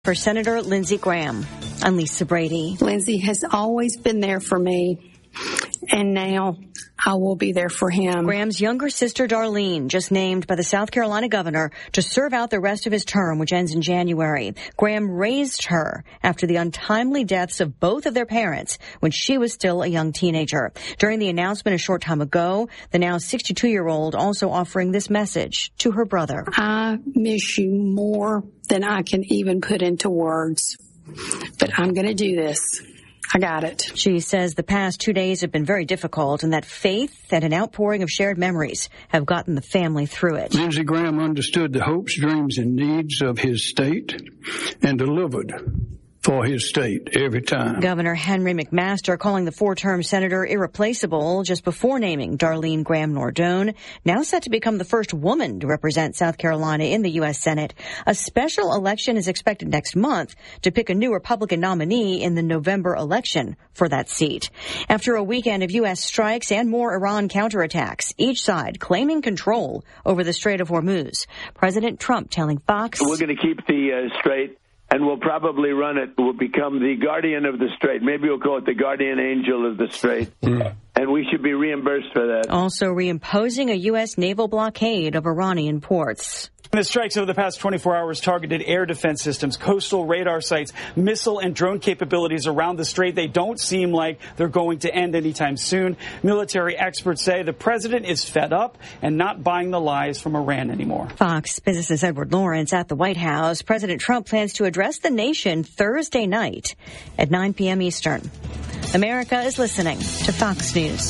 for Senator Lindsey Graham. I'm Lisa Brady. Lindsey has always been there for me, and now I will be there for him. Graham's younger sister, Darlene, just named by the South Carolina governor to serve out the rest of his term, which ends in January. Graham raised her after the untimely deaths of both of their parents when she was still a young teenager. During the announcement a short time ago, the now 62-year-old also offering this message to her brother. I miss you more than I can even put into words, but I'm going to do this. I got it. She says the past 2 days have been very difficult and that faith and an outpouring of shared memories have gotten the family through it. Lindsey Graham understood the hopes, dreams, and needs of his state and delivered for his state every time. Governor Henry McMaster calling the four-term senator irreplaceable just before naming Darlene Graham Nordone, now set to become the first woman to represent South Carolina in the U.S. Senate. A special election is expected next month to pick a new Republican nominee in the November election for that seat. After a weekend of U.S. strikes and more Iran counterattacks, each side claiming control over the Strait of Hormuz, President Trump telling Fox, "We're going to keep the strait, and we'll probably run it. We'll become the guardian of the strait. Maybe we'll call it the guardian angel of the strait. And we should be reimbursed for that." Also reimposing a U.S. naval blockade of Iranian ports. The strikes over the past 24 hours targeted air defense systems, coastal radar sites, missile and drone capabilities around the strait. They don't seem like they're going to end anytime soon. Military experts say the president is fed up and not buying the lies from Iran anymore. Fox Business's Edward Lawrence at the White House. President Trump plans to address the nation Thursday night at 9 p.m. Eastern. America is listening to Fox News.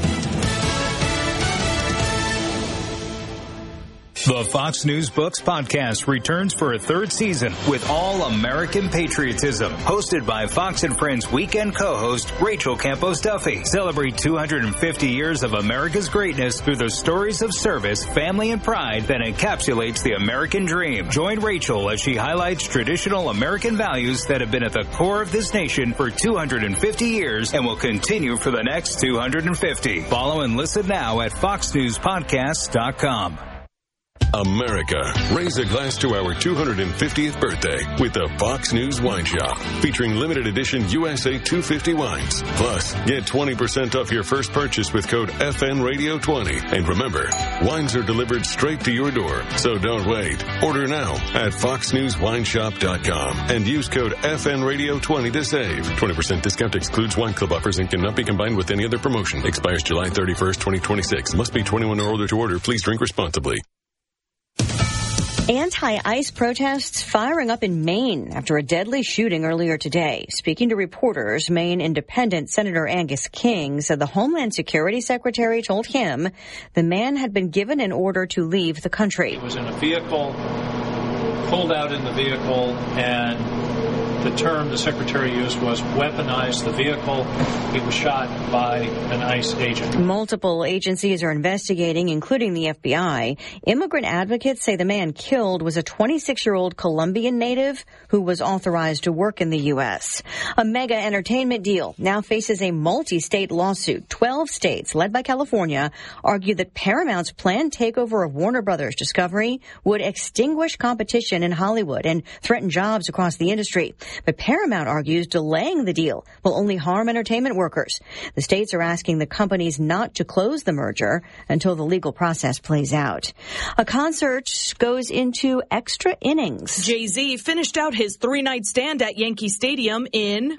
The Fox News Books podcast returns for a third season with all American patriotism. Hosted by Fox and Friends weekend co-host Rachel Campos Duffy. Celebrate 250 years of America's greatness through the stories of service, family, and pride that encapsulates the American dream. Join Rachel as she highlights traditional American values that have been at the core of this nation for 250 years and will continue for the next 250. Follow and listen now at foxnewspodcasts.com. America, raise a glass to our 250th birthday with the Fox News Wine Shop, featuring limited edition USA 250 wines. Plus, get 20% off your first purchase with code FNRadio20. And remember, wines are delivered straight to your door, so don't wait. Order now at foxnewswineshop.com and use code FNRadio20 to save. 20% discount excludes wine club offers and cannot be combined with any other promotion. Expires July 31st, 2026. Must be 21 or older to order. Please drink responsibly. Anti-ICE protests firing up in Maine after a deadly shooting earlier today. Speaking to reporters, Maine Independent Senator Angus King said the Homeland Security Secretary told him the man had been given an order to leave the country. He was in a vehicle, pulled out in the vehicle, and the term the Secretary used was weaponize the vehicle. He was shot by an ICE agent. Multiple agencies are investigating, including the FBI. Immigrant advocates say the man killed was a 26-year-old Colombian native who was authorized to work in the U.S. A mega entertainment deal now faces a multi-state lawsuit. 12 states, led by California, argue that Paramount's planned takeover of Warner Brothers Discovery would extinguish competition in Hollywood and threaten jobs across the industry. But Paramount argues delaying the deal will only harm entertainment workers. The states are asking the companies not to close the merger until the legal process plays out. A concert goes into extra innings. Jay-Z finished out his three-night stand at Yankee Stadium in...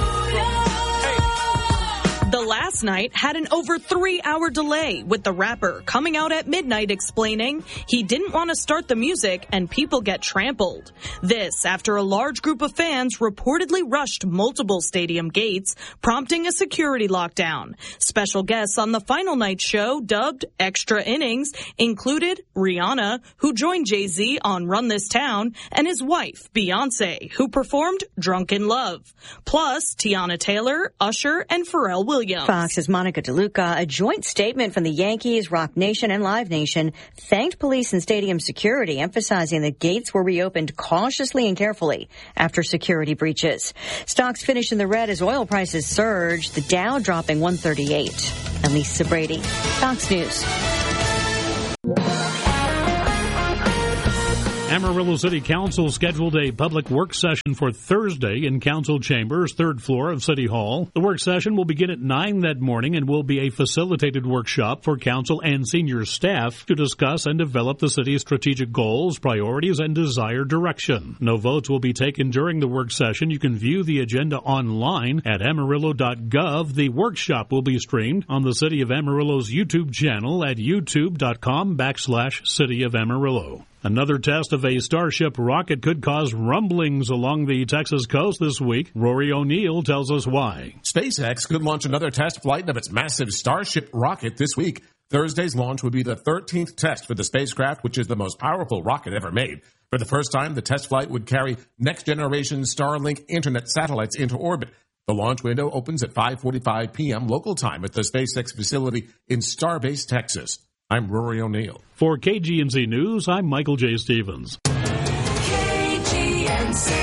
The last night had an over 3-hour delay, with the rapper coming out at midnight explaining he didn't want to start the music and people get trampled. This after a large group of fans reportedly rushed multiple stadium gates, prompting a security lockdown. Special guests on the final night show, dubbed Extra Innings, included Rihanna, who joined Jay-Z on Run This Town, and his wife, Beyonce, who performed Drunk in Love. Plus, Tiana Taylor, Usher, and Pharrell Williams. Fox's Monica DeLuca. A joint statement from the Yankees, Rock Nation, and Live Nation thanked police and stadium security, emphasizing that gates were reopened cautiously and carefully after security breaches. Stocks finished in the red as oil prices surged, the Dow dropping 138. I'm Lisa Brady, Fox News. Amarillo City Council scheduled a public work session for Thursday in Council Chambers, 3rd floor of City Hall. The work session will begin at 9 that morning and will be a facilitated workshop for council and senior staff to discuss and develop the city's strategic goals, priorities, and desired direction. No votes will be taken during the work session. You can view the agenda online at amarillo.gov. The workshop will be streamed on the City of Amarillo's YouTube channel at youtube.com/City of Amarillo. Another test of a Starship rocket could cause rumblings along the Texas coast this week. Rory O'Neill tells us why. SpaceX could launch another test flight of its massive Starship rocket this week. Thursday's launch would be the 13th test for the spacecraft, which is the most powerful rocket ever made. For the first time, the test flight would carry next-generation Starlink internet satellites into orbit. The launch window opens at 5:45 p.m. local time at the SpaceX facility in Starbase, Texas. I'm Rory O'Neill. For KGNC News, I'm Michael J. Stevens. KGNC.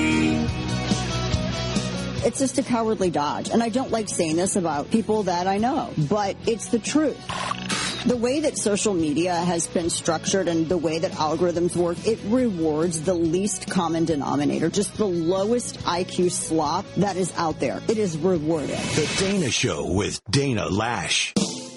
It's just a cowardly dodge, and I don't like saying this about people that I know, but it's the truth. The way that social media has been structured and the way that algorithms work, it rewards the least common denominator, just the lowest IQ slop that is out there. It is rewarded. The Dana Show with Dana Lash.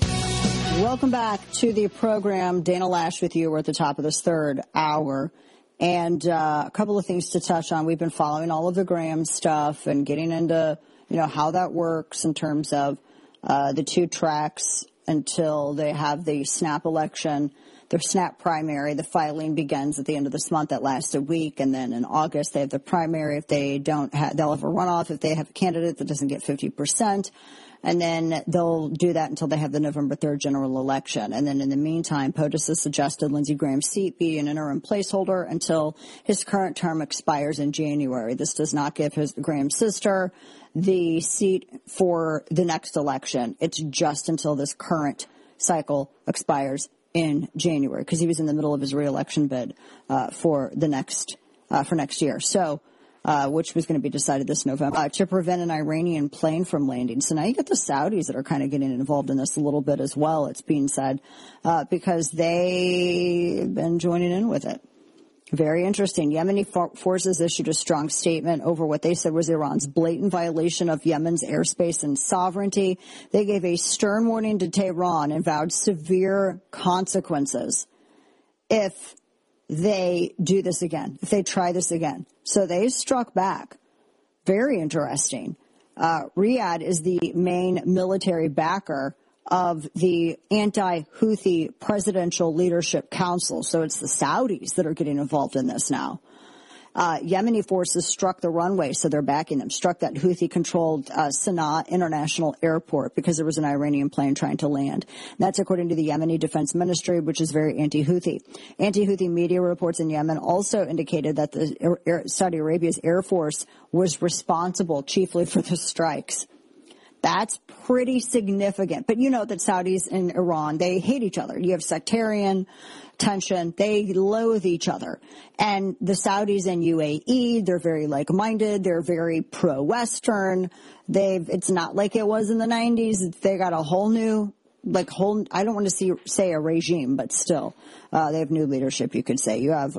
Welcome back to the program. Dana Lash with you. We're at the top of this third hour. And a couple of things to touch on. We've been following all of the Graham stuff and getting into, how that works in terms of the two tracks until they have the SNAP election, their SNAP primary. The filing begins at the end of this month. That lasts a week. And then in August, they have the primary. If they don't have, they'll have a runoff if they have a candidate that doesn't get 50%. And then they'll do that until they have the November 3rd general election. And then in the meantime, POTUS has suggested Lindsey Graham's seat be an interim placeholder until his current term expires in January. This does not give Graham's sister the seat for the next election. It's just until this current cycle expires in January, because he was in the middle of his reelection bid for next year. So, which was going to be decided this November, to prevent an Iranian plane from landing. So now you get the Saudis that are kind of getting involved in this a little bit as well, it's being said, because they've been joining in with it. Very interesting. Yemeni forces issued a strong statement over what they said was Iran's blatant violation of Yemen's airspace and sovereignty. They gave a stern warning to Tehran and vowed severe consequences if they do this again, if they try this again. So they struck back. Very interesting. Riyadh is the main military backer of the anti-Houthi Presidential Leadership Council. So it's the Saudis that are getting involved in this now. Yemeni forces struck the runway, so they're backing them, struck that Houthi-controlled Sana'a International Airport because there was an Iranian plane trying to land. And that's according to the Yemeni Defense Ministry, which is very anti-Houthi. Anti-Houthi media reports in Yemen also indicated that Saudi Arabia's Air Force was responsible chiefly for the strikes. That's pretty significant. But you know that Saudis and Iran, they hate each other. You have sectarian tension. They loathe each other. And the Saudis and UAE, they're very like-minded. They're very pro-Western. It's not like it was in the 90s. They got a whole new, I don't want to say a regime, but still, they have new leadership, you could say. You have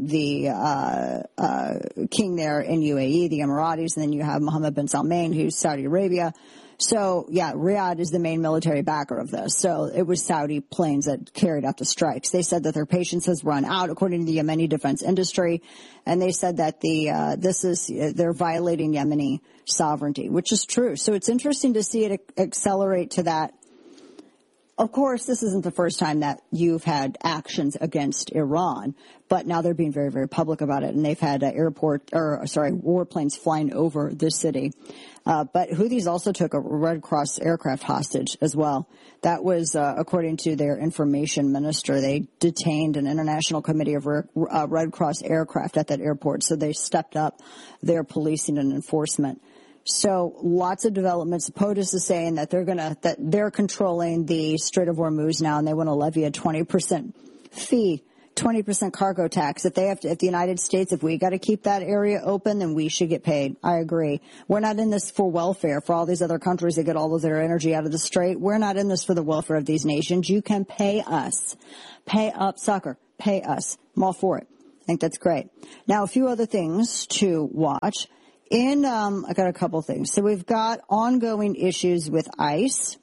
the king there in UAE, the Emiratis, and then you have Mohammed bin Salman, who's Saudi Arabia. So, yeah, Riyadh is the main military backer of this. So it was Saudi planes that carried out the strikes. They said that their patience has run out, according to the Yemeni defense industry. And they said that they're violating Yemeni sovereignty, which is true. So it's interesting to see it accelerate to that. Of course, this isn't the first time that you've had actions against Iran, but now they're being very, very public about it. And they've had warplanes flying over the city. But Houthis also took a Red Cross aircraft hostage as well. That was, according to their information minister, they detained an international committee of Red Cross aircraft at that airport. So they stepped up their policing and enforcement. So lots of developments. POTUS is saying that they're controlling the Strait of Hormuz now, and they want to levy a 20% fee, 20% cargo tax. If the United States, if we got to keep that area open, then we should get paid. I agree. We're not in this for welfare for all these other countries that get all of their energy out of the Strait. We're not in this for the welfare of these nations. You can pay us. Pay up, sucker. Pay us. I'm all for it. I think that's great. Now, a few other things to watch. I got a couple things. So we've got ongoing issues with ICE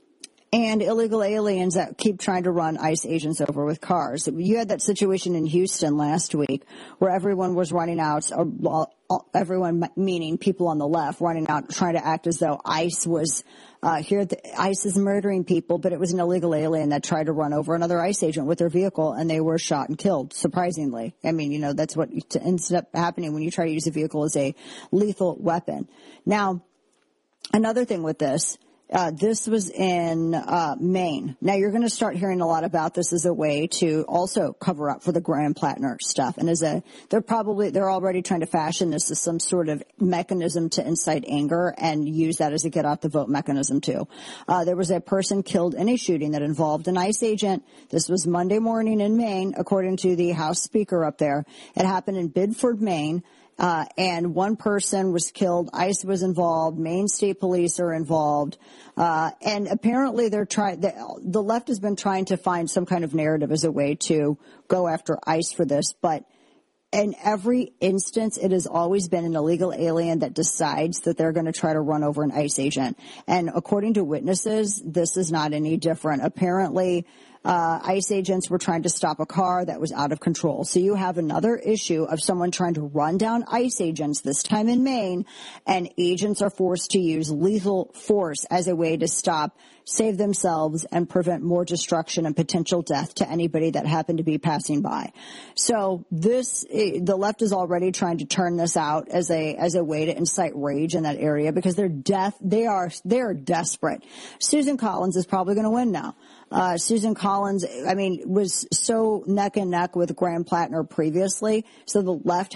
and illegal aliens that keep trying to run ICE agents over with cars. You had that situation in Houston last week where everyone was running out, everyone meaning people on the left, running out trying to act as though ICE was here. ICE is murdering people, but it was an illegal alien that tried to run over another ICE agent with their vehicle, and they were shot and killed, surprisingly. I mean, that's what ends up happening when you try to use a vehicle as a lethal weapon. Now, another thing with this, this was in Maine. Now, you're going to start hearing a lot about this as a way to also cover up for the Graham Plattner stuff. And they're already trying to fashion this as some sort of mechanism to incite anger and use that as a get-out-the-vote mechanism, too. There was a person killed in a shooting that involved an ICE agent. This was Monday morning in Maine, according to the House Speaker up there. It happened in Bidford, Maine. And one person was killed. ICE was involved. Maine State Police are involved. And apparently the left has been trying to find some kind of narrative as a way to go after ICE for this. But in every instance, it has always been an illegal alien that decides that they're going to try to run over an ICE agent. And according to witnesses, this is not any different. Apparently, ICE agents were trying to stop a car that was out of control. So you have another issue of someone trying to run down ICE agents, this time in Maine, and agents are forced to use lethal force as a way to save themselves and prevent more destruction and potential death to anybody that happened to be passing by. So the left is already trying to turn this out as a way to incite rage in that area because they are desperate. Susan Collins is probably going to win now. Susan Collins, was so neck and neck with Graham Plattner previously. So the left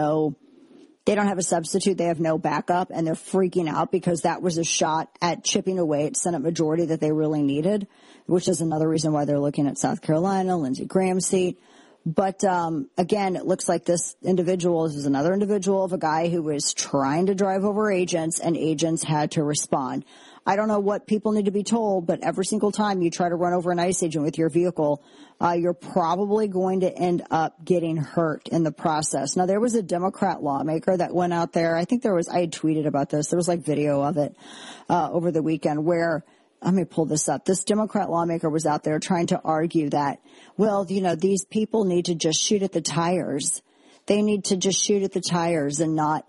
they don't have a substitute. They have no backup, and they're freaking out because that was a shot at chipping away at Senate majority that they really needed, which is another reason why they're looking at South Carolina, Lindsey Graham's seat. But again, it looks like this is another individual of a guy who was trying to drive over agents, and agents had to respond. I don't know what people need to be told, but every single time you try to run over an ICE agent with your vehicle, you're probably going to end up getting hurt in the process. Now, there was a Democrat lawmaker that went out there. I had tweeted about this. There was video of it over the weekend where, let me pull this up. This Democrat lawmaker was out there trying to argue that, these people need to just shoot at the tires. They need to just shoot at the tires and not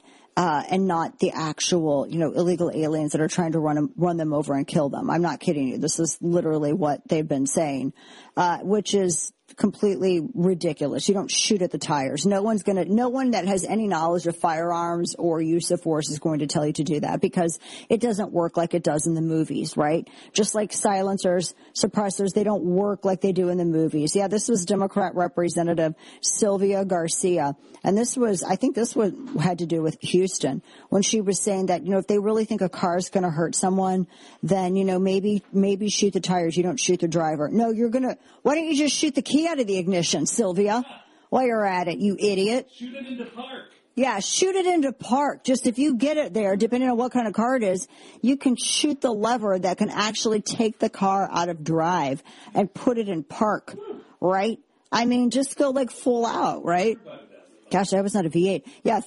the actual, illegal aliens that are trying to run them over and kill them. I'm not kidding you. This is literally what they've been saying, which is completely ridiculous. You don't shoot at the tires. No one that has any knowledge of firearms or use of force is going to tell you to do that because it doesn't work like it does in the movies, right? Just like silencers, suppressors, they don't work like they do in the movies. Yeah, this was Democrat Representative Sylvia Garcia. And I think this had to do with Houston when she was saying that, if they really think a car is going to hurt someone, then, maybe shoot the tires. You don't shoot the driver. No, why don't you just shoot the key out of the ignition, Sylvia, while you're at it, you idiot. Shoot it into park. Yeah, shoot it into park. Just if you get it there, depending on what kind of car it is, you can shoot the lever that can actually take the car out of drive and put it in park, right? Just go full out, right? Gosh, that was not a V8. Yeah,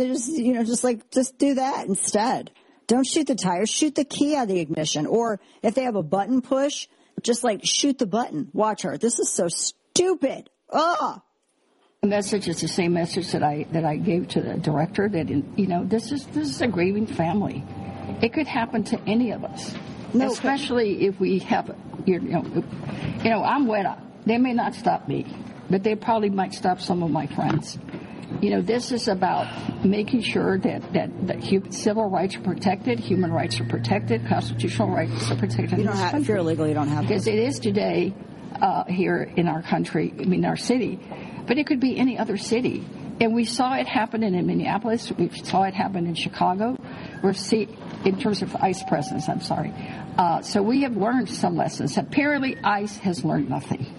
just do that instead. Don't shoot the tires. Shoot the key out of the ignition. Or if they have a button push, just shoot the button. Watch her. This is so stupid. Ugh. The message is the same message that I gave to the director that, this is a grieving family. It could happen to any of us. No, especially if we have, I'm Weta. They may not stop me, but they probably might stop some of my friends. This is about making sure that civil rights are protected, human rights are protected, constitutional rights are protected. If you're illegal, you don't have to. Because it is today here in our country, our city, but it could be any other city. And we saw it happen in Minneapolis. We saw it happen in Chicago. In terms of ICE presence, I'm sorry. So we have learned some lessons. Apparently, ICE has learned nothing.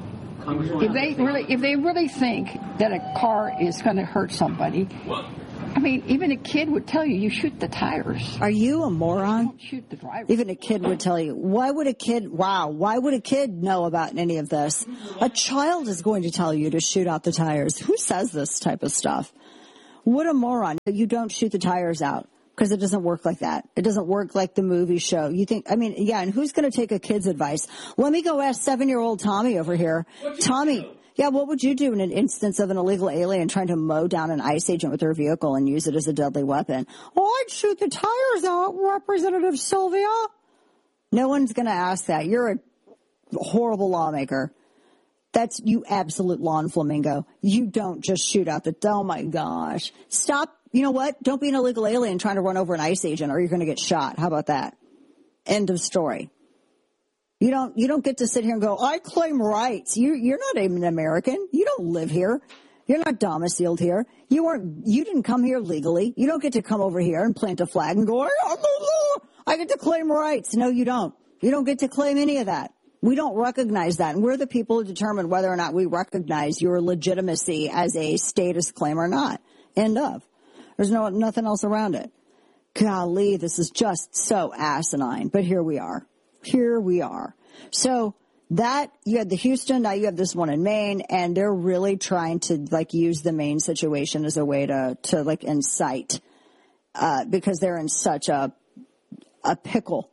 If they really think that a car is going to hurt somebody, I mean, even a kid would tell you shoot the tires. Are you a moron? Don't shoot the driver. Even a kid would tell you. Why would a kid know about any of this? A child is going to tell you to shoot out the tires. Who says this type of stuff? What a moron. You don't shoot the tires out because it doesn't work like that. It doesn't work like the movie show. You think, and who's going to take a kid's advice? Let me go ask 7-year-old Tommy over here. Tommy. Yeah, what would you do in an instance of an illegal alien trying to mow down an ICE agent with their vehicle and use it as a deadly weapon? Oh, I'd shoot the tires out, Representative Sylvia. No one's going to ask that. You're a horrible lawmaker. That's you absolute lawn flamingo. You don't just shoot out the, oh my gosh. Stop. You know what? Don't be an illegal alien trying to run over an ICE agent or you're going to get shot. How about that? End of story. You don't get to sit here and go, I claim rights. You're not even an American. You don't live here. You're not domiciled here. You didn't come here legally. You don't get to come over here and plant a flag and go, I get to claim rights. No, you don't. You don't get to claim any of that. We don't recognize that. And we're the people who determine whether or not we recognize your legitimacy as a status claim or not. End of. There's nothing else around it. Golly, this is just so asinine. But here we are. Here we are. So that you had the Houston, now you have this one in Maine, and they're really trying to use the Maine situation as a way to incite, because they're in such a pickle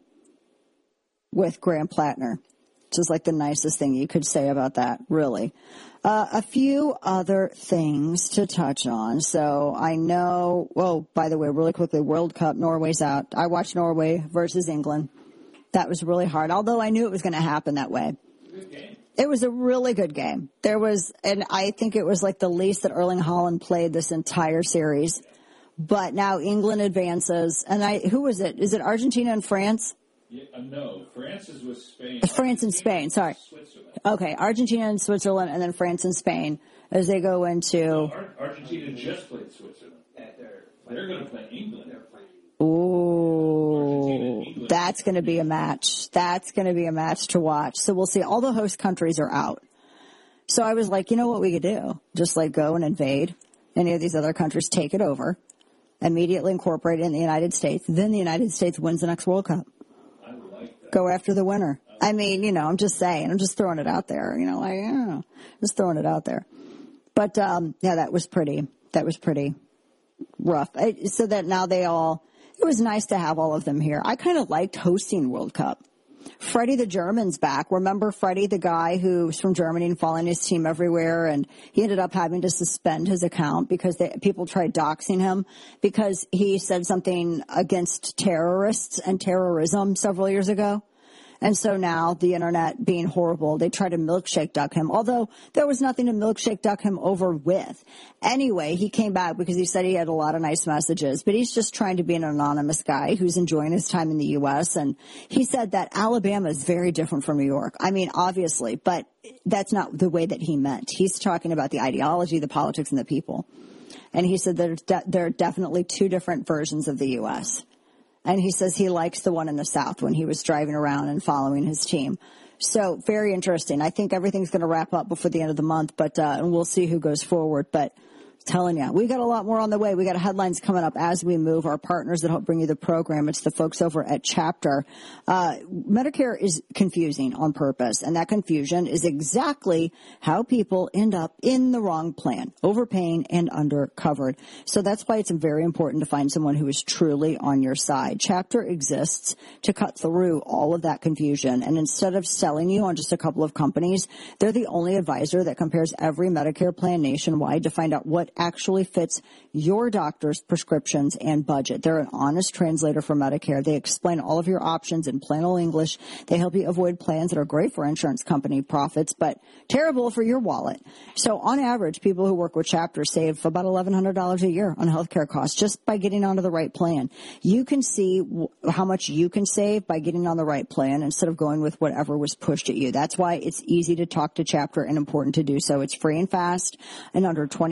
with Graham Plattner, which is the nicest thing you could say about that, really. A few other things to touch on. So I know, by the way, really quickly, World Cup, Norway's out. I watched Norway versus England. That was really hard, although I knew it was going to happen that way. It was a really good game. And I think it was the least that Erling Haaland played this entire series. But now England advances. And who was it? Is it Argentina and France? Yeah, no, France is with Spain. France and Spain, sorry. Okay, Argentina and Switzerland, and then France and Spain as they go into... No, Argentina just played Switzerland. They're going to play England. Ooh, that's going to be a match. That's going to be a match to watch. So we'll see. All the host countries are out. So I was like, you know what we could do? Just go and invade any of these other countries, take it over, immediately incorporate it in the United States. Then the United States wins the next World Cup. I would like that. Go after the winner. I mean, I'm just saying. I'm just throwing it out there. Just throwing it out there. But, that was pretty rough. So that now it was nice to have all of them here. I kind of liked hosting World Cup. Freddie the German's back. Remember Freddie, the guy who's from Germany and following his team everywhere, and he ended up having to suspend his account because people tried doxing him because he said something against terrorists and terrorism several years ago. And so now the internet being horrible, they try to milkshake duck him, although there was nothing to milkshake duck him over with. Anyway, he came back because he said he had a lot of nice messages, but he's just trying to be an anonymous guy who's enjoying his time in the U.S. And he said that Alabama is very different from New York. I mean, obviously, but that's not the way that he meant. He's talking about the ideology, the politics, and the people. And he said that there are definitely two different versions of the U.S., and he says he likes the one in the South when he was driving around and following his team. So very interesting. I think everything's going to wrap up before the end of the month, but and we'll see who goes forward. But telling you, we got a lot more on the way. We got headlines coming up as we move. Our partners that help bring you the program, it's the folks over at Chapter. Medicare is confusing on purpose, and that confusion is exactly how people end up in the wrong plan, overpaying and undercovered. So that's why it's very important to find someone who is truly on your side. Chapter exists to cut through all of that confusion, and instead of selling you on just a couple of companies, they're the only advisor that compares every Medicare plan nationwide to find out what actually fits your doctor's prescriptions and budget. They're an honest translator for Medicare. They explain all of your options in plain old English. They help you avoid plans that are great for insurance company profits, but terrible for your wallet. So on average, people who work with Chapter save about $1,100 a year on healthcare costs just by getting onto the right plan. You can see how much you can save by getting on the right plan instead of going with whatever was pushed at you. That's why it's easy to talk to Chapter and important to do so. It's free and fast. In under 20 minutes, they'll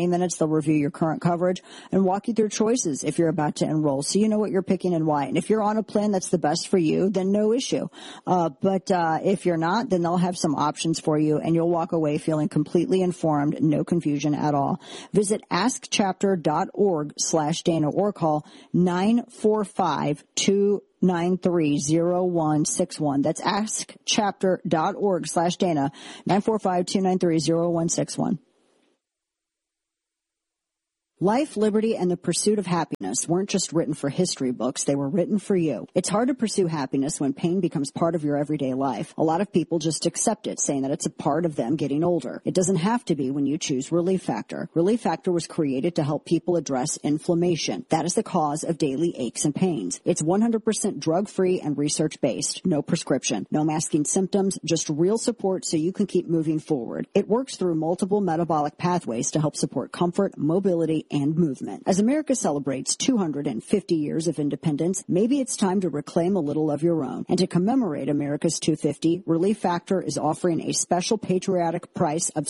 They'll review your current coverage and walk you through choices if you're about to enroll, so you know what you're picking and why. And if you're on a plan that's the best for you, then no issue. But if you're not, then they'll have some options for you, and you'll walk away feeling completely informed, no confusion at all. Visit askchapter.org/Dana or call 945-293-0161. That's askchapter.org/Dana, 945-293-0161. Life, liberty, and the pursuit of happiness weren't just written for history books. They were written for you. It's hard to pursue happiness when pain becomes part of your everyday life. A lot of people just accept it, saying that it's a part of them getting older. It doesn't have to be when you choose Relief Factor. Relief Factor was created to help people address inflammation. That is the cause of daily aches and pains. It's 100% drug-free and research-based. No prescription. No masking symptoms. Just real support so you can keep moving forward. It works through multiple metabolic pathways to help support comfort, mobility, and movement. As America celebrates 250 years of independence, maybe it's time to reclaim a little of your own. And to commemorate America's 250, Relief Factor is offering a special patriotic price of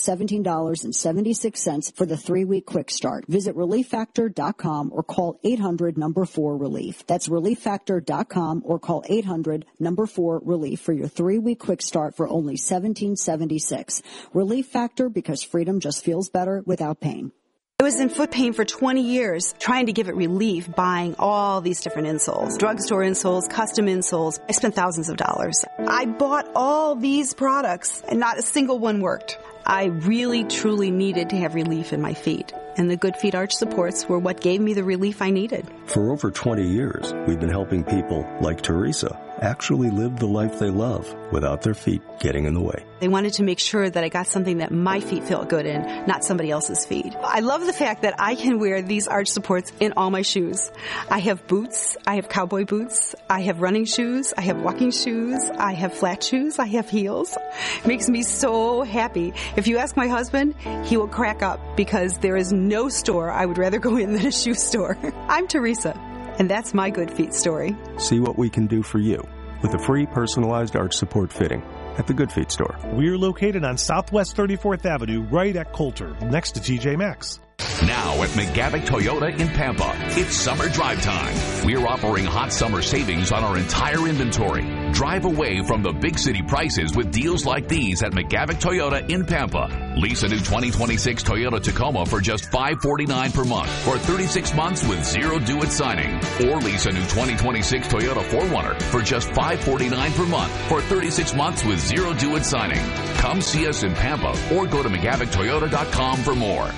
$17.76 for the 3-week quick start. Visit ReliefFactor.com or call 800-4RELIEF. That's ReliefFactor.com or call 800-4RELIEF for your 3-week quick start for only $17.76. Relief Factor, because freedom just feels better without pain. I was in foot pain for 20 years, trying to give it relief, buying all these different insoles. Drugstore insoles, custom insoles. I spent thousands of dollars. I bought all these products, and not a single one worked. I really, truly needed to have relief in my feet. And the Good Feet arch supports were what gave me the relief I needed. For over 20 years, we've been helping people like Teresa actually live the life they love without their feet getting in the way. They wanted to make sure that I got something that my feet felt good in, not somebody else's feet. I love the fact that I can wear these arch supports in all my shoes. I have boots, I have cowboy boots, I have running shoes, I have walking shoes, I have flat shoes, I have heels. It makes me so happy. If you ask my husband, he will crack up because there is no store I would rather go in than a shoe store. I'm Teresa, and that's my Good Feet story. See what we can do for you with a free personalized arch support fitting at the Good Feet store. We're located on Southwest 34th Avenue, right at Coulter, next to TJ Maxx. Now at McGavick Toyota in Pampa, it's summer drive time. We're offering hot summer savings on our entire inventory. Drive away from the big city prices with deals like these at McGavick Toyota in Pampa. Lease a new 2026 Toyota Tacoma for just $549 per month for 36 months with zero due at signing. Or lease a new 2026 Toyota 4Runner for just $549 per month for 36 months with zero due at signing. Come see us in Pampa or go to McGavickToyota.com for more.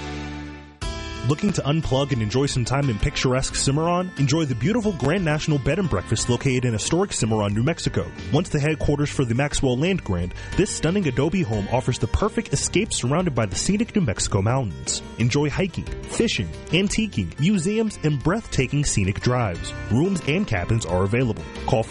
Looking to unplug and enjoy some time in picturesque Cimarron? Enjoy the beautiful Grand National Bed and Breakfast located in historic Cimarron, New Mexico. Once the headquarters for the Maxwell Land Grant, this stunning adobe home offers the perfect escape surrounded by the scenic New Mexico mountains. Enjoy hiking, fishing, antiquing, museums, and breathtaking scenic drives. Rooms and cabins are available. Call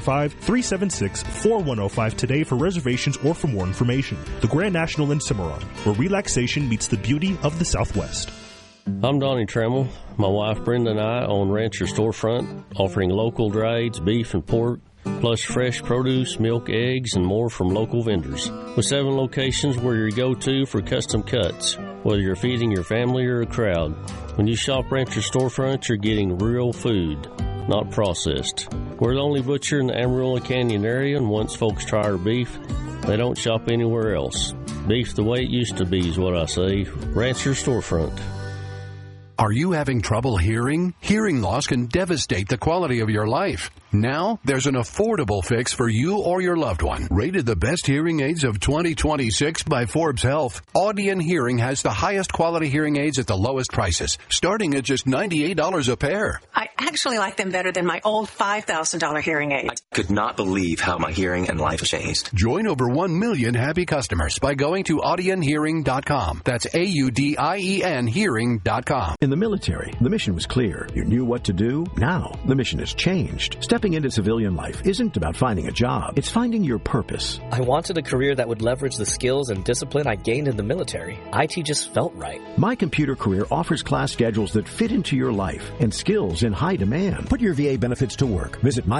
575-376-4105 today for reservations or for more information. The Grand National in Cimarron, where relaxation meets the beauty of the Southwest. I'm Donnie Trammell. My wife Brenda and I own Rancher Storefront, offering local drieds, beef and pork, plus fresh produce, milk, eggs, and more from local vendors. With 7 locations, we're your go-to for custom cuts, whether you're feeding your family or a crowd. When you shop Rancher Storefront, you're getting real food, not processed. We're the only butcher in the Amarillo Canyon area, and once folks try our beef, they don't shop anywhere else. Beef the way it used to be is what I say. Rancher Storefront. Are you having trouble hearing? Hearing loss can devastate the quality of your life. Now, there's an affordable fix for you or your loved one. Rated the best hearing aids of 2026 by Forbes Health, Audion Hearing has the highest quality hearing aids at the lowest prices, starting at just $98 a pair. I actually like them better than my old $5,000 hearing aid. I could not believe how my hearing and life changed. Join over 1 million happy customers by going to AudionHearing.com. That's AUDIEN Hearing.com. In the military, the mission was clear. You knew what to do. Now, the mission has changed. Stepping into civilian life isn't about finding a job. It's finding your purpose. I wanted a career that would leverage the skills and discipline I gained in the military. IT just felt right. My Computer Career offers class schedules that fit into your life and skills in high demand. Put your VA benefits to work. Visit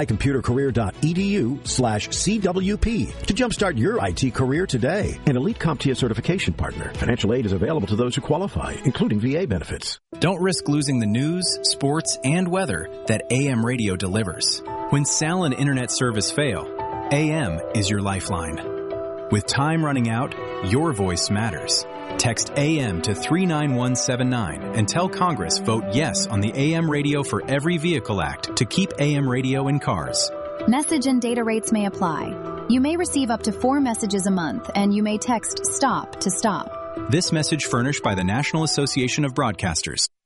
mycomputercareer.edu/CWP to jumpstart your IT career today. An Elite CompTIA certification partner. Financial aid is available to those who qualify, including VA benefits. Don't risk losing the news, sports, and weather that AM radio delivers. When cell and internet service fail, AM is your lifeline. With time running out, your voice matters. Text AM to 39179 and tell Congress vote yes on the AM Radio for Every Vehicle Act to keep AM radio in cars. Message and data rates may apply. You may receive up to 4 messages a month, and you may text STOP to stop. This message furnished by the National Association of Broadcasters.